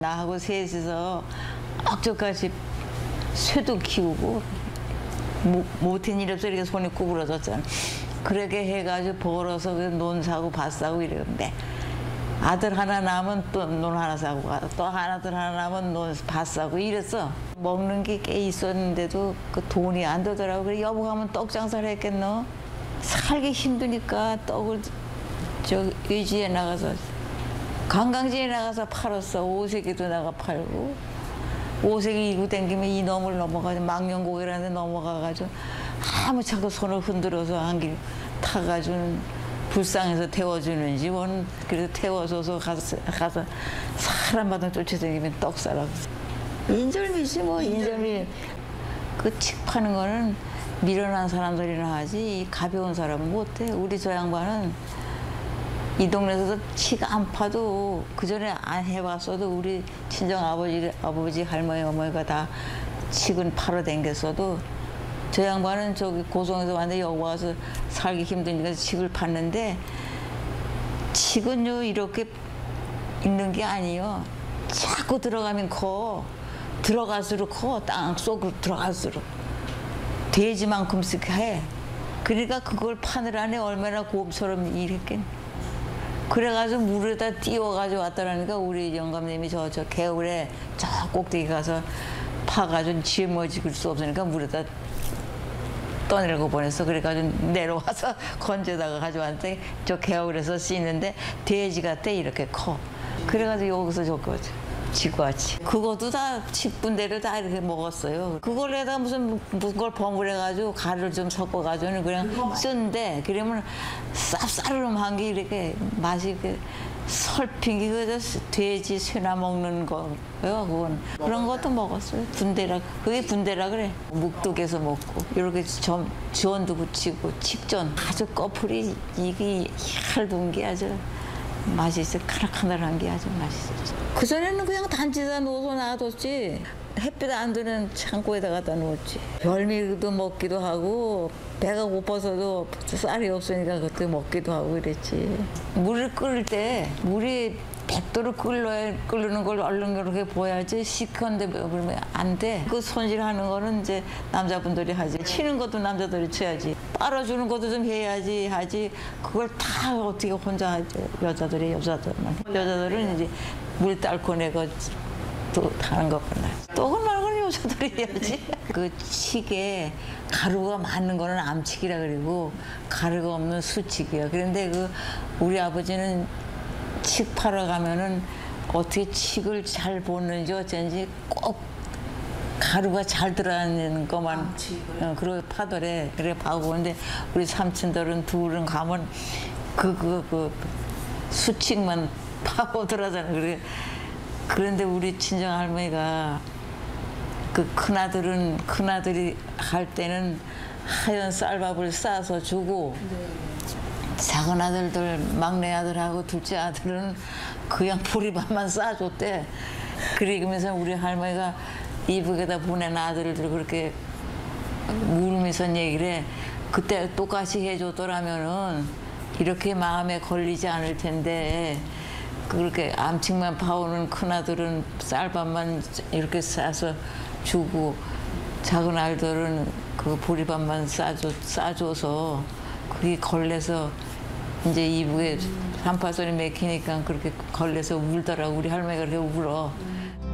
나하고 셋이서 억저까지 쇠도 키우고 못한 일 없어 이렇게 손이 구부러졌잖아. 그렇게 해가지고 벌어서 논 사고 밭 사고 이러는데 아들 하나 낳으면 또 논 하나 사고 또 아들 하나 낳으면 논 밭 사고 이랬어. 먹는 게 꽤 있었는데도 그 돈이 안 되더라고. 그래 여보 가면 떡 장사를 했겠노? 살기 힘드니까 떡을 저 외지에 나가서 관광지에 나가서 팔았어. 오색이도 나가 팔고 오색이 이고 댕기면 이놈을 넘어가지고 망령고개라는 데 넘어가가지고 아무차고 손을 흔들어서 한 길 타가지고 불쌍해서 태워주는지 원 그래서 태워줘서 가서 사람마다 쫓아다니면 떡 사라고. 인절미지 뭐 인절미. 그 칡 파는 거는 미련한 사람들이나 하지 가벼운 사람은 못해. 우리 저 양반은 이 동네에서도 칡 안 파도 그전에 안 해봤어도 우리 친정 아버지 할머니 어머니가 다 칡은 팔아 댕겼어도 저 양반은 저기 고성에서 왔는데 여기 와서 살기 힘드니까 칡을 팠는데 칡은요 이렇게 있는 게 아니요. 자꾸 들어가면 커. 들어갈수록 커. 땅 속으로 들어갈수록 돼지만큼씩 해. 그러니까 그걸 파느라니 얼마나 곰처럼 일했겠니. 그래가지고 물에다 띄워가지고 왔더라니까 우리 영감님이 저 개울에 저 꼭대기 가서 파가지고 짊어질 수 없으니까 물에다 떠내려고 보냈어. 그래가지고 내려와서 건져다가 가져왔는데 저 개울에서 씻는데 돼지 같아 이렇게 커. 그래가지고 여기서 줬거든. 지구아치. 그것도 다 칡분대를 다 이렇게 먹었어요. 그걸에다가 무슨 걸 버무려가지고 가루를 좀 섞어가지고는 그냥 쓴데 그러면 쌉싸름한 게 이렇게 맛이 그 설핑이 그 돼지 쇠나 먹는 거요. 그건 그런 것도 먹었어요. 분대라 그게 분대라 그래. 묵뚝에서 먹고 이렇게 전도 붙이고 칡전 아주 꺼풀이 이게 얇은 게 아주 맛있어. 카락카락한 게 아주 맛있었지. 그전에는 그냥 단지에다 놓아서 놔뒀지. 햇빛 안 드는 창고에다 갖다 놓았지. 별미도 먹기도 하고 배가 고파서도 쌀이 없으니까 그때 먹기도 하고 이랬지. 물을 끓일 때 물이 100도로 끓는 걸 얼른 이렇게 보여야지. 시컨데 그러면 안 돼. 그 손질하는 거는 이제 남자분들이 하지. 치는 것도 남자들이 쳐야지. 빨아주는 것도 좀 해야지 하지. 그걸 다 어떻게 혼자 하죠. 여자들은 이제 물 딸고 내가 또 하는 것구나. 떡은 말고는 여자들이 해야지. 그 칡에 가루가 많은 거는 암칡이라 그리고 가루가 없는 수칡이야. 그런데 그 우리 아버지는 칡 팔아 가면은 어떻게 칡을 잘 보는지 어쩐지 꼭 가루가 잘 들어가는 것만 그렇게 파더래. 그래 파고 근데 우리 삼촌들은 둘은 가면 그 수칡만 파고 들어가잖아. 그런데 우리 친정 할머니가 그 큰아들이 할 때는 하얀 쌀밥을 싸서 주고 작은 아들들 막내 아들하고 둘째 아들은 그냥 보리밥만 싸줬대. 그러면서 우리 할머니가 이북에다 보낸 아들들 그렇게 울면서 얘기를 해. 그때 똑같이 해줬더라면은 이렇게 마음에 걸리지 않을 텐데 그렇게 암칙만 파오는 큰아들은 쌀밥만 이렇게 싸서 주고 작은 아들은 그 보리밥만 싸줘서 그게 걸려서 이제 이북에 한파선이 맥히니까 그렇게 걸려서 울더라고. 우리 할머니가 그렇게 울어.